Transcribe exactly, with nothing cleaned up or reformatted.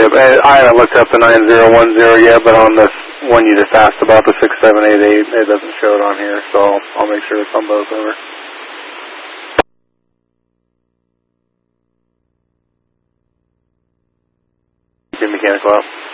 Yep, and I haven't looked up the nine zero one zero yet, but on this one you just asked about, the six seven eight eight, it doesn't show it on here, so I'll make sure it's on both over. Mechanical out.